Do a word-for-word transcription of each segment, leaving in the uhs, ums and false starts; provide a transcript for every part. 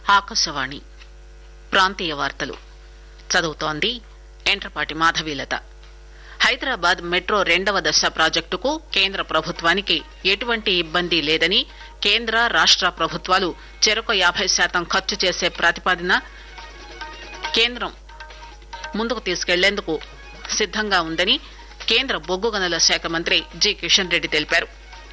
ఆకాశవాణి ప్రాంతీయ వార్తలు చదువుతోంది ఎంట్రపాటి మాధవీలత. హైదరాబాద్ మెట్రో రెండవ దశ ప్రాజెక్టుకు కేంద్ర ప్రభుత్వానికి ఎటువంటి ఇబ్బంది లేదని కేంద్ర రాష్ట ప్రభుత్వాలు చెరొక యాబై శాతం ఖర్చు చేసే ప్రతిపాదన కేంద్రం ముందుకు తీసుకెళ్లేందుకు సిద్దంగా ఉందని కేంద్ర బొగ్గు గనుల శాఖ మంత్రి జి కిషన్ రెడ్డి తెలిపారు.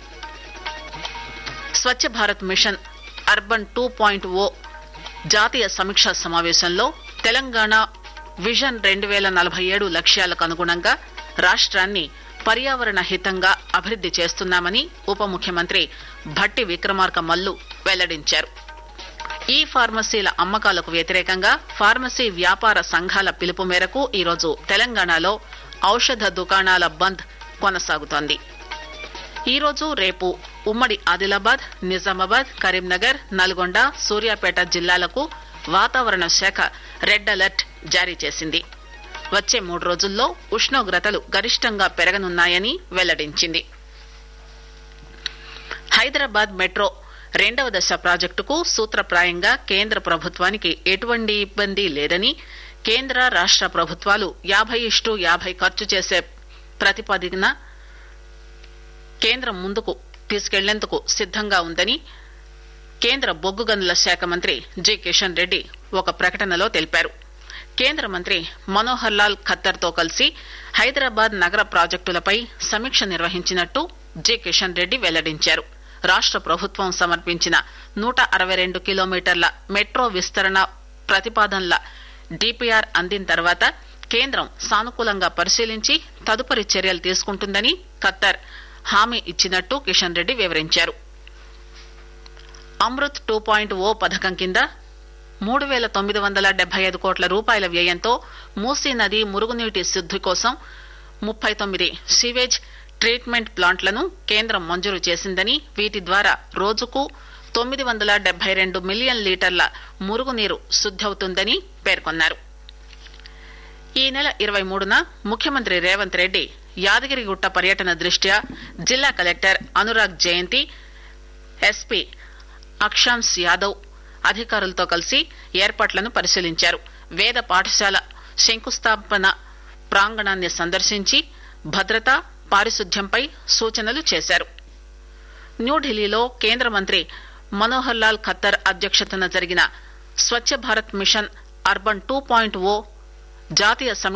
Swachh Bharat machine urban two point ఓ జాతీయ సమీక్షా సమావేశంలో తెలంగాణ విజన్ రెండు పేల నలభై ఏడు లక్ష్యాలకు అనుగుణంగా రాష్ట్రాన్ని పర్యావరణ హితంగా అభివృద్ది చేస్తున్నామని ఉప ముఖ్యమంత్రి భట్టి విక్రమార్క మల్లు వెల్లడించారు. ఈ ఫార్మసీల అమ్మకాలకు వ్యతిరేకంగా ఫార్మసీ వ్యాపార సంఘాల పిలుపు మేరకు ఈరోజు తెలంగాణలో ఔషధ దుకాణాల బంద్ కొనసాగుతోంది. ఈరోజు రేపు ఉమ్మడి ఆదిలాబాద్, నిజామాబాద్, కరీంనగర్, నల్గొండ, సూర్యాపేట జిల్లాలకు వాతావరణ శాఖ రెడ్ అలర్ట్ జారీ చేసింది. వచ్చే మూడు రోజుల్లో ఉష్ణోగ్రతలు గరిష్టంగా పెరగనున్నాయని వెల్లడించింది. హైదరాబాద్ మెట్రో రెండవ దశ ప్రాజెక్టుకు సూత్రప్రాయంగా కేంద్ర ప్రభుత్వానికి ఎటువంటి ఇబ్బంది లేదని కేంద్ర రాష్ట ప్రభుత్వాలు యాబై ఇష్టు యాబై ఖర్చు చేసే ప్రతిపాదన కేంద్రం ముందుకు తీసుకెళ్లేందుకు సిద్దంగా ఉందని కేంద్ర బొగ్గు గనుల శాఖ మంత్రి జి కిషన్ రెడ్డి ఒక ప్రకటనలో తెలిపారు. కేంద్ర మంత్రి మనోహర్ లాల్ ఖత్తర్ తో కలిసి హైదరాబాద్ నగర ప్రాజెక్టులపై సమీక్ష నిర్వహించినట్టు జి కిషన్ రెడ్డి వెల్లడించారు. రాష్ట ప్రభుత్వం సమర్పించిన నూట అరవై రెండు కిలోమీటర్ల మెట్రో విస్తరణ ప్రతిపాదనల డిపిఆర్ అందిన తర్వాత కేంద్రం సానుకూలంగా పరిశీలించి తదుపరి చర్యలు తీసుకుంటుందని ఖత్తర్ హామీ ఇచ్చినట్టు కిషన్ రెడ్డి వివరించారు. అమృత్ టూ పాయింట్ ఓ పథకం కింద మూడు పేల తొమ్మిది వందల డెబ్బై ఐదు కోట్ల రూపాయల వ్యయంతో మూసీ నది మురుగునీటి శుద్ది కోసం ముప్పై తొమ్మిది సీవేజ్ ట్రీట్మెంట్ ప్లాంట్లను కేంద్రం మంజూరు చేసిందని, వీటి ద్వారా రోజుకు తొమ్మిది వందల డెబ్బై రెండు మిలియన్ లీటర్ల మురుగునీరు శుద్దవుతుందని పేర్కొన్నారు. ఈ నెల ఇరవై మూడున ముఖ్యమంత్రి రేవంత్ రెడ్డి యాదగిరిగుట్ట పర్యటన దృష్ట్యా జిల్లా కలెక్టర్ అనురాగ్ జయంతి, ఎస్పీ అక్షాంశ్ యాదవ్ అధికారులతో కలిసి ఏర్పాట్లను పరిశీలించారు. వేద పాఠశాల శంకుస్థాపన ప్రాంగణాన్ని సందర్శించి భద్రత, పారిశుద్ధ్యంపై సూచనలు చేశారు. న్యూఢిల్లీలో కేంద్ర మంత్రి మనోహర్ లాల్ ఖత్తర్ అధ్యక్షతన జరిగిన Swachh Bharat machine urban two point ఓ జాతీయ